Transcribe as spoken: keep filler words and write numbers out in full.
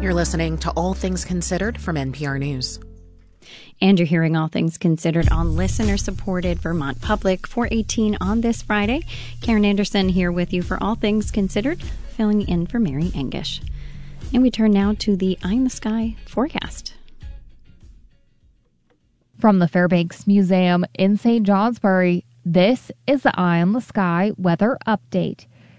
You're listening to All Things Considered from N P R News. And you're hearing All Things Considered on listener-supported Vermont Public four eighteen on this Friday. Karen Anderson here with you for All Things Considered, filling in for Mary Engish. And we turn now to the Eye in the Sky forecast. From the Fairbanks Museum in Saint Johnsbury, this is the Eye in the Sky weather update.